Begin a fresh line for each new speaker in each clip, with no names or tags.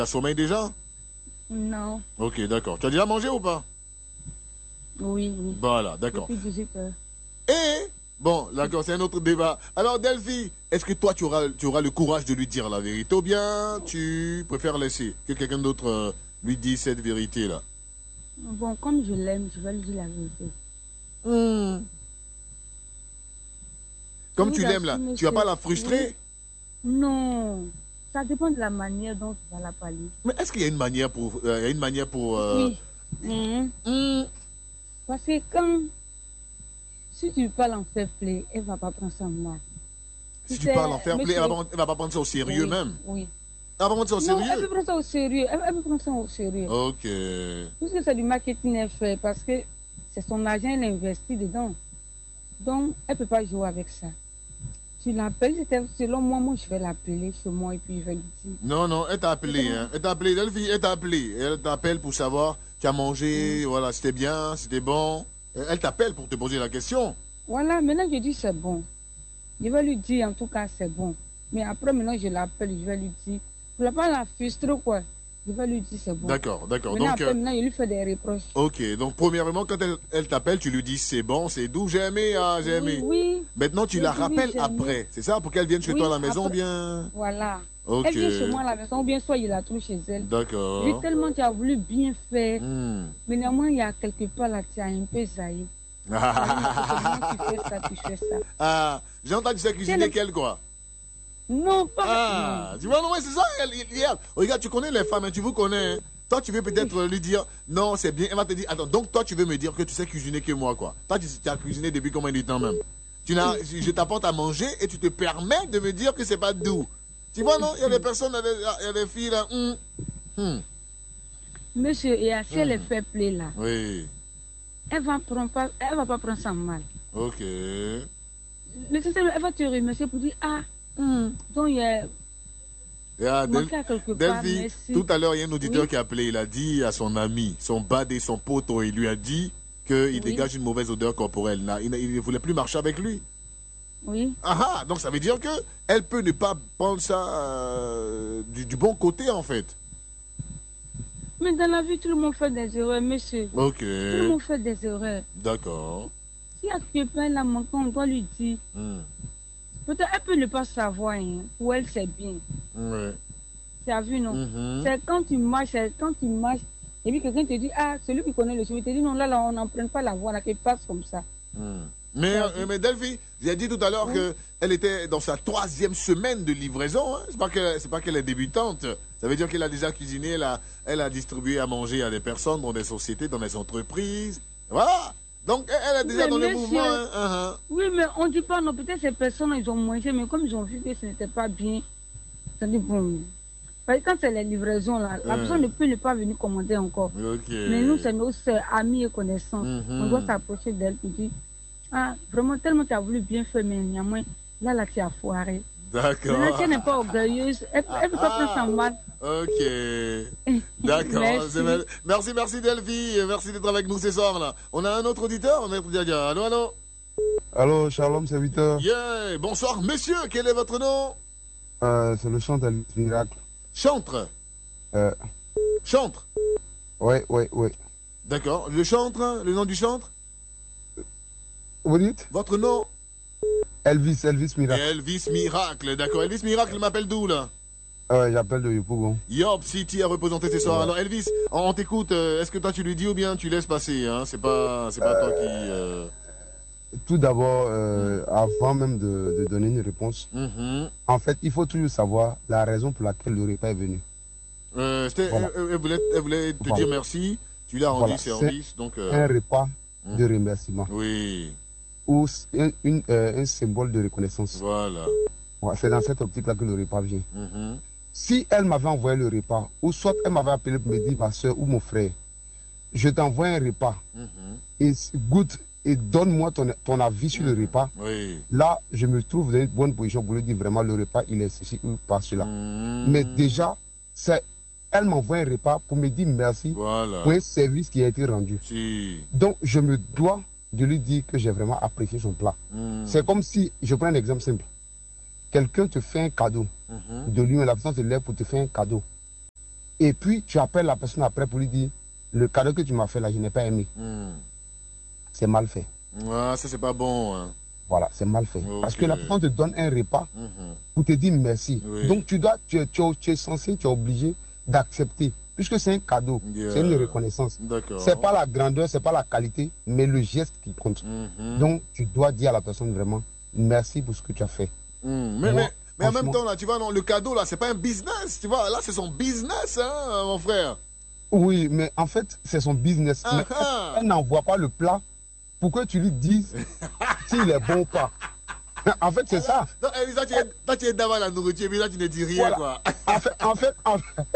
Tu as sommeil déjà?
Non.
Ok, d'accord. Tu as déjà mangé ou pas?
Oui, oui.
Voilà, d'accord.
Depuis 18 heures.
Et, bon, d'accord, c'est un autre débat. Alors, Delphi, est-ce que toi, tu auras le courage de lui dire la vérité ou bien tu préfères laisser que quelqu'un d'autre lui dise cette vérité-là?
Bon, comme je l'aime, je vais lui dire la vérité.
Hmm.
Je
Comme tu
vous
l'aimes
assure,
là, tu vas pas
monsieur.
la
Oui.
frustrer?
Non. Ça dépend de la manière dont tu vas la parler.
Mais est-ce qu'il y a une manière pour... il y a une manière pour
Oui. Mhm.
hmm.
Parce que quand, si tu parles en fair play, elle ne va pas prendre ça mal.
Si tu
C'est,
parles en fair play,
monsieur,
elle va pas prendre ça au sérieux
oui,
même.
oui.
Elle va pas prendre ça au
Non, elle
sérieux.
peut prendre ça au sérieux. Elle peut prendre ça au sérieux.
Ok.
Puisque c'est du marketing, elle fait, parce que c'est son argent, elle investit dedans. Donc, elle ne peut pas jouer avec ça. Tu l'appelles, selon moi, je vais l'appeler chez moi et puis je vais lui dire.
Non, non, elle t'a appelé. Hein. Elle t'a appelé, Delphi, elle t'a appelé. Elle t'appelle pour savoir, tu as mangé, voilà, c'était bien, c'était bon. Elle t'appelle pour te poser la question.
Voilà, maintenant je dis c'est bon. Je vais lui dire en tout cas c'est bon. Mais après, maintenant je l'appelle, je vais lui dire. Je ne vais pas la frustrer quoi. Je vais lui dire c'est bon.
D'accord, d'accord.
Maintenant,
Donc,
après, maintenant, je lui fais des reproches.
ok, donc premièrement, quand elle t'appelle, tu lui dis c'est bon, c'est doux, j'ai aimé, ah, j'ai aimé.
Oui.
Maintenant, tu
Oui,
la
oui,
rappelles
j'ai aimé.
après, c'est ça, pour qu'elle vienne chez
Oui,
toi à la maison,
après.
bien.
Voilà.
Ok.
Elle vient chez moi à la maison, ou bien soit il la trouve chez elle.
D'accord.
Lui, tellement tu as voulu bien faire.
Hmm.
Mais néanmoins, il y a quelque part là, tu as un peu zaï. Tu fais ça, tu fais ça.
Ah, j'ai entendu tu sais cuisiner quelle quoi?
Non, pas.
Ah, tu vois, non, c'est ça, hier. Regarde, tu connais les femmes, hein, tu vous connais. Hein. Toi, tu veux peut-être lui dire, non, c'est bien. Elle va te dire, attends, donc toi, tu veux me dire que tu sais cuisiner que moi, quoi. Toi, tu as cuisiné depuis combien de temps même? Je t'apporte à manger et tu te permets de me dire que c'est pas doux. Tu vois, non? Il y a des personnes, il y a des filles là.
Monsieur, et si elle est fair play là,
Oui.
elle va pas prendre ça mal.
Ok.
Le système, elle va te remercier pour dire, donc il y a.
Delphi, tout à l'heure, il y a un auditeur qui a appelé. Il a dit à son ami, son badé, son poteau, il lui a dit qu'il dégage une mauvaise odeur corporelle. Il ne voulait plus marcher avec lui.
Oui.
Ah, donc ça veut dire qu'elle peut ne pas prendre ça du bon côté, en fait.
Mais dans la vie, tout le monde fait des erreurs, monsieur.
Ok.
Tout le monde fait des erreurs.
D'accord.
Si à quelqu'un là manquant, on doit lui dire. Peut-être elle peut ne pas savoir, hein. Pour elle, c'est bien.
Ouais.
Tu as vu, non? C'est quand tu marches, et puis quelqu'un te dit, celui qui connaît le chemin, te dit, non, là, on n'emprunte pas la voie, là, qu'il passe comme ça.
Mais Delphi, j'ai dit tout à l'heure qu'elle était dans sa 3e semaine de livraison. Hein. C'est pas qu'elle est débutante. Ça veut dire qu'elle a déjà cuisiné, elle a distribué à manger à des personnes dans des sociétés, dans des entreprises. Voilà. Donc, elle est déjà dans le mouvement. Hein.
Oui, mais on ne dit pas, non, peut-être ces personnes, ils ont mangé, mais comme ils ont vu que ce n'était pas bien, ça dit bon. Parce que quand c'est les livraisons, là, la personne ne peut ne pas venir commander encore.
Okay.
Mais nous, c'est nos sœurs, amis et connaissances. On doit s'approcher d'elle et dire, vraiment, tellement tu as voulu bien faire, mais néanmoins, là, tu as foiré.
D'accord.
Maintenant, si elle n'est pas orgueilleuse, elle ne peut pas prendre ça mal.
Ok. D'accord. Merci Delphi. Merci d'être avec nous ce soir là. On a un autre auditeur, Maître Diadia. Allô, allô.
Allô, Shalom, serviteur.
Yeah. Bonsoir, monsieur. Quel est votre nom?
C'est le chantre Elvis Miracle.
Chantre. Chantre.
Oui.
D'accord. Le chantre, le nom du chantre?
Vous dites?
Votre nom?
Elvis Miracle.
Elvis Miracle, d'accord. Elvis Miracle m'appelle d'où là?
J'appelle de Yopougon.
Yop City a représenté ce soir. Ouais. Alors Elvis, on t'écoute. Est-ce que toi tu lui dis ou bien tu laisses passer hein? C'est pas toi qui.
Tout d'abord, avant même de donner une réponse, en fait, il faut toujours savoir la raison pour laquelle le repas est venu.
Voilà. Elle voulait te dire merci. Tu lui as rendu service. Donc,
un repas de remerciement.
Oui.
Ou un symbole de reconnaissance.
Voilà.
C'est dans cette optique-là que le repas vient. Si elle m'avait envoyé le repas, ou soit elle m'avait appelé pour me dire, ma soeur ou mon frère, je t'envoie un repas, et goûte et donne-moi ton avis sur le repas.
Oui.
Là, je me trouve dans une bonne position pour lui dire vraiment le repas, il est ceci ou pas cela. Mais déjà, elle m'envoie un repas pour me dire merci pour un service qui a été rendu.
Si.
Donc, je me dois de lui dire que j'ai vraiment apprécié son plat. C'est comme si, je prends un exemple simple. Quelqu'un te fait un cadeau, de lui, la personne se lève pour te faire un cadeau. Et puis, tu appelles la personne après pour lui dire, le cadeau que tu m'as fait là, je n'ai pas aimé. C'est mal fait.
Ouais, ça, c'est pas bon. Hein.
Voilà, c'est mal fait.
Okay.
Parce que la personne te donne un repas pour te dire merci.
Oui.
Donc, tu es censé, tu es obligé d'accepter. Puisque c'est un cadeau, c'est une reconnaissance. C'est pas la grandeur, c'est pas la qualité, mais le geste qui compte. Donc, tu dois dire à la personne vraiment, merci pour ce que tu as fait.
Mais en même temps, là, tu vois, non, le cadeau, là, c'est pas un business, tu vois. Là, c'est son business, hein, mon frère.
Oui, mais en fait, c'est son business. Mais elle n'envoie pas le plat pour que tu lui dises s'il est bon ou pas. En fait, c'est ça.
Non, Elisa, tu es devant la nourriture, mais là, tu ne dis rien,
voilà.
Quoi.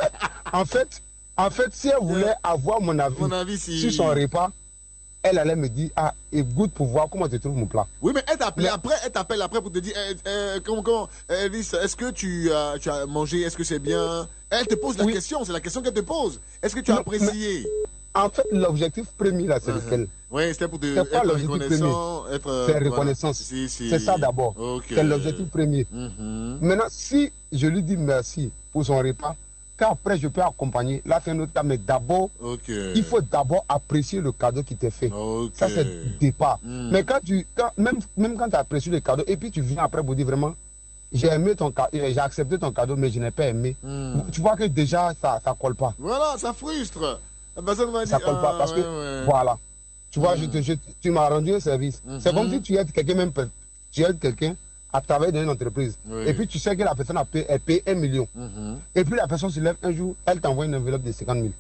En fait, si elle voulait avoir mon avis sur son repas, elle allait me dire, ah, et goûte pour voir comment tu trouves mon plat.
Oui, mais elle t'appelle après pour te dire, comment, Elvis, est-ce que tu as mangé, est-ce que c'est bien? Elle te pose la question, c'est la question qu'elle te pose. Est-ce que tu as apprécié?
En fait, l'objectif premier, là, c'est lequel?
Oui, c'était pour
être reconnaissant. C'est reconnaissance. C'est ça d'abord. C'est l'objectif premier. Maintenant, si je lui dis merci pour son repas, qu'après je peux accompagner, là c'est un autre cas, mais d'abord, il faut d'abord apprécier le cadeau qui t'est fait. Ça c'est le départ. Mais même quand tu as apprécié le cadeau, et puis tu viens après pour dire vraiment, j'ai aimé ton cadeau, j'ai accepté ton cadeau, mais je n'ai pas aimé. Tu vois que déjà ça colle pas.
Voilà, ça frustre.
Ça colle pas parce que, voilà. Tu vois, tu m'as rendu un service. C'est comme si tu aides quelqu'un à travailler dans une entreprise. Et puis tu sais que la personne elle paye 1 million. Et puis la personne se lève un jour, elle t'envoie une enveloppe de 50 000.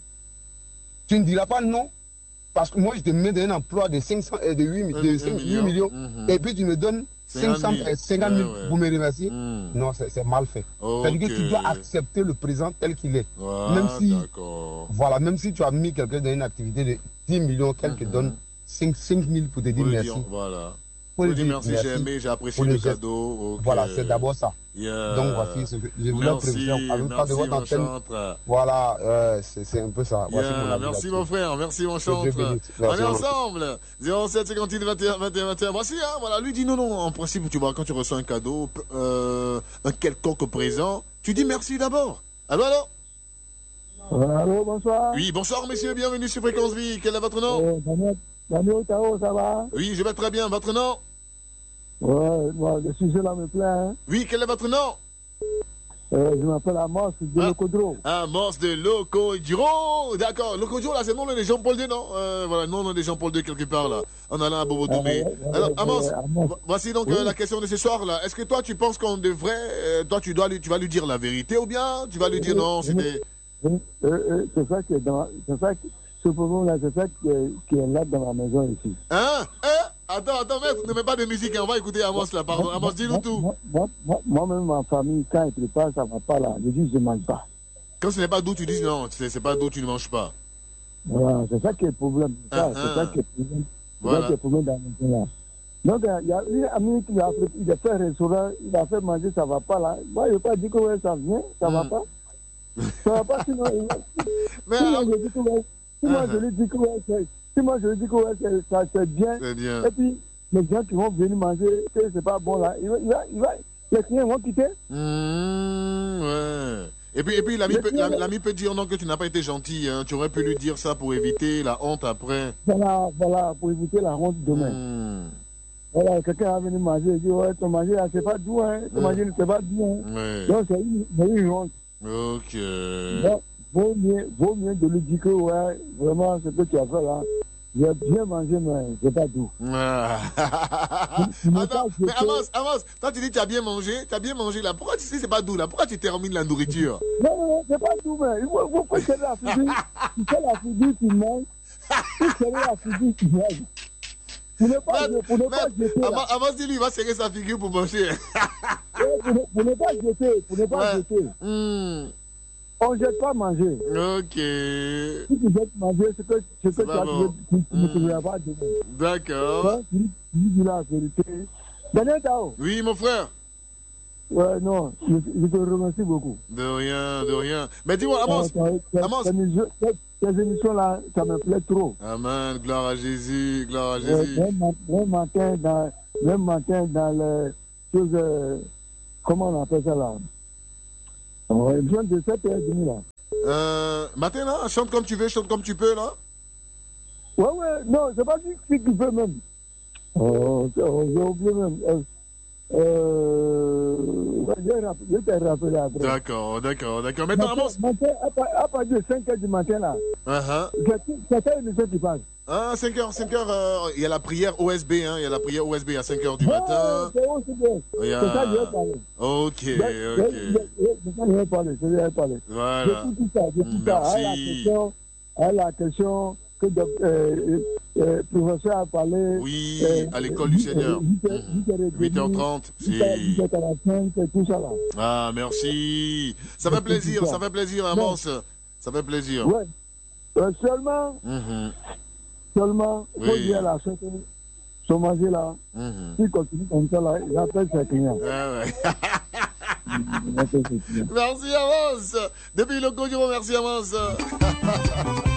Tu ne diras pas non, parce que moi je te mets dans un emploi de 8 millions, et puis tu me donnes 50 000 pour me remercier. Non, c'est mal fait. C'est-à-dire que tu dois accepter le présent tel qu'il est. Même si tu as mis quelqu'un dans une activité de 10 millions, qu'elle te donne 5 000 pour te dire merci.
Voilà. Pour dire merci, j'ai aimé, j'ai apprécié le cadeau.
Voilà, c'est d'abord ça. Donc voici ce que je voulais préciser. Voilà, c'est un peu ça. Voici mon avis.
Merci mon frère, merci mon chantre. On est ensemble. 07 58 21 21 21. Voici, hein, voilà, lui dit non, en principe, tu vois, quand tu reçois un cadeau, un quelconque présent, tu dis merci d'abord. Allô?
Allô, bonsoir.
Oui, bonsoir messieurs, bienvenue sur Fréquence Vie. Quel est votre nom?
Daniel Tao, ça va?
Oui, je vais très bien. Votre nom?
Ouais, le sujet là me plaît. Hein?
Oui, quel est votre nom?
Je m'appelle Amos de Locodro.
Amos de Locodro. D'accord. Locodro, là, c'est le nom de Jean-Paul II, non? Voilà, le nom de Jean-Paul II quelque part, là. En allant à Bobo-Doubé. Alors, Amos, voici donc la question de ce soir, là. Est-ce que toi, tu penses qu'on devrait... toi, tu vas lui dire la vérité ou bien tu vas lui dire non, c'était...
C'est ça qui est dans... C'est ça qui... Ce problème-là, c'est ça qui est là dans la maison ici.
Attends, maître, ne mets pas de musique, on va écouter Amos là, pardon. Amos, dis-nous tout.
Moi-même, ma famille, quand ils préparent, ça ne va pas là. Je dis, je ne mange pas.
Quand ce n'est pas d'où, tu dis non, c'est pas d'où tu ne manges pas.
Voilà, c'est ça qui est le problème. C'est ça qui est le problème. C'est ça qui est le problème dans la maison là. Donc, il y a un ami qui a fait un restaurant, il a fait manger, ça ne va pas là. Moi, je n'ai pas dit que ça vient, ça ne va pas. Ça ne va pas, sinon... Si moi je lui dis que ça c'est bien, et puis les gens qui vont venir manger, que c'est pas bon là, les clients vont quitter.
Ouais. Et puis l'ami peut dire non que tu n'as pas été gentil, hein. Tu aurais pu lui dire ça pour éviter la honte après.
Voilà, pour éviter la honte demain. Voilà, quelqu'un va venir manger et dit ouais, ton manger là c'est pas doux, hein. Ton manger c'est pas doux, hein. Donc c'est une honte.
Ok.
Donc, vaut mieux de lui dire que ouais, vraiment ce que tu as fait là, j'ai bien mangé, mais c'est pas doux.
Attends, mais Amos, toi tu dis que tu as bien mangé là. Pourquoi tu dis que c'est pas doux là? Pourquoi tu termines la nourriture?
Non, c'est pas doux, mais il faut serrer la figure. Tu fais la figure, tu manges. Tu serrer la figure, tu manges. Pour ne pas jeter.
Amos dit lui, il va serrer sa figure pour manger.
Pour ne pas jeter. On ne jette pas manger.
Ok.
Si tu jettes manger, ce que tu ne trouveras pas demain.
D'accord.
Tu dis la vérité. Daniel Tao.
Oui, mon frère.
Ouais, non, je te remercie beaucoup.
De rien. Mais dis-moi, Amos.
Ces émissions-là, ça me plaît trop.
Amen, gloire à Jésus.
Même matin, dans les choses, comment on appelle ça là? Besoin de 7h30 là.
Matin, là, chante comme tu veux, chante comme tu peux, là.
Ouais, non, c'est pas dit ce qu'il veut même. J'ai oublié même. Je t'ai rappelé après.
D'accord. Maintenant, avance.
À partir de 5h du matin, là, c'est une émission qui passe.
Ah, 5h, il y a la prière OSB, hein, il y a la prière OSB à 5h du matin.
C'est ça que je vais parler.
Ok.
C'est ça que je vais parler.
Voilà.
J'ai tout ça.
Merci.
À la question que le professeur a parlé.
Oui, à l'école du Seigneur. 8h30.
8h45, tout ça là.
Ah, merci. Ça fait plaisir, Amos. Ça fait plaisir.
Ouais. Seulement, il faut dire la chose, chômage là, s'il continue comme ça là, il appelle ses clients.
Merci Amos. Depuis le Congo, merci Amos.